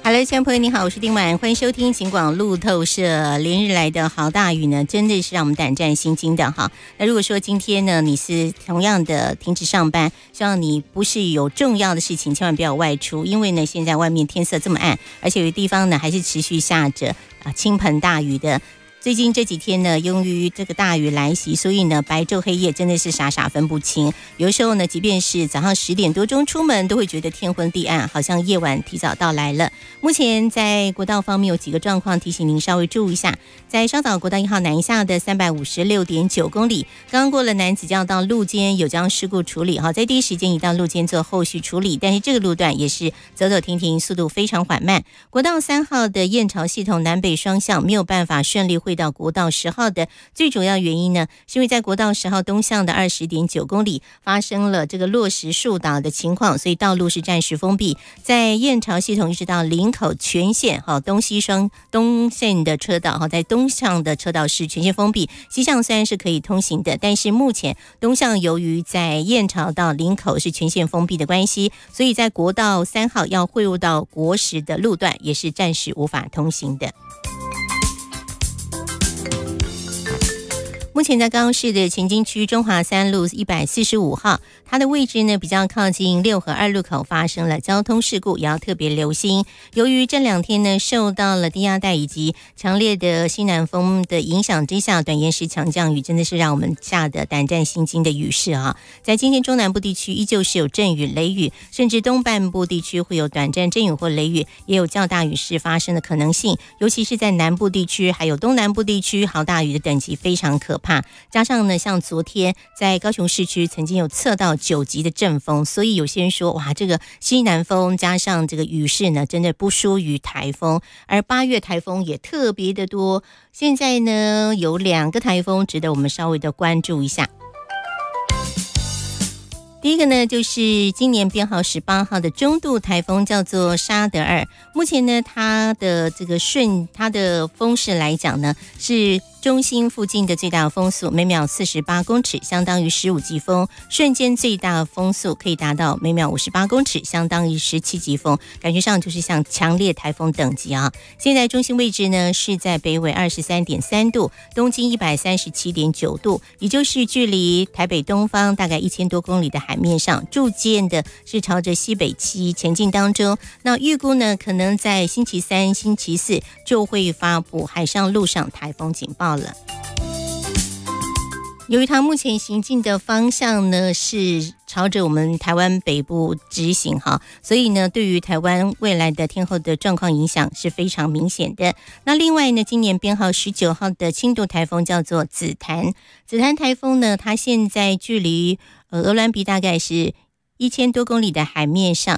Hello， 亲爱的朋友你好，我是丁婉，欢迎收听警广路透社。连日来的好大雨呢，真的是让我们胆战心惊的哈。那如果说今天呢，你是同样的停止上班，希望你不是有重要的事情，千万不要外出，因为呢，现在外面天色这么暗，而且有的地方呢还是持续下着倾盆大雨的。最近这几天呢，由于这个大雨来袭，所以呢，白昼黑夜真的是傻傻分不清。有的时候呢，即便是早上10点多钟出门，都会觉得天昏地暗，好像夜晚提早到来了。目前在国道方面有几个状况，提醒您稍微注意一下。在稍早国道1号南下的356.9公里，刚过了南子交道路肩有将事故处理，在第一时间移到路肩做后续处理，但是这个路段也是走走停停，速度非常缓慢。国道3号的燕巢系统南北双向没有办法顺利会到国道10号的最主要原因呢，是因为在国道10号东向的20.9公里发生了这个落石树倒的情况，所以道路是暂时封闭。在燕巢系统一直到林口全线东西双东线的车道在东向的车道是全线封闭，西向虽然是可以通行的，但是目前东向由于在燕巢到林口是全线封闭的关系，所以在国道3号要汇入到国10的路段也是暂时无法通行的。目前在高雄市的前进区中华3路145号，它的位置呢比较靠近6合2路口，发生了交通事故，也要特别留心。由于这2天呢受到了低压带以及强烈的西南风的影响之下，短延时强降雨真的是让我们吓得胆战心惊的雨势在今天中南部地区依旧是有阵雨、雷雨，甚至东半部地区会有短暂阵雨或雷雨，也有较大雨势发生的可能性。尤其是在南部地区还有东南部地区，豪大雨的等级非常可怕。加上呢，像昨天在高雄市区曾经有测到9级的阵风，所以有些人说哇，这个西南风加上这个雨势呢，真的不输于台风。而8月台风也特别的多，现在呢有2个台风值得我们稍微的关注一下。第一个呢，就是今年编号18号的中度台风，叫做沙德尔。目前呢，它的风势来讲呢，是中心附近的最大风速每秒48公尺，相当于15级风，瞬间最大风速可以达到每秒58公尺，相当于17级风，感觉上就是像强烈台风等级现在中心位置呢是在北纬23.3度，东经137.9度，也就是距离台北东方大概1000多公里的海面上，逐渐的是朝着西北西前进当中。那预估呢，可能在星期3、星期4就会发布海上、陆上台风警报了。由于它目前行进的方向呢是朝着我们台湾北部直行所以呢对于台湾未来的天候的状况影响是非常明显的。那另外呢，今年编号19号的轻度台风叫做紫檀台风呢，它现在距离鹅銮鼻大概是1000多公里的海面上，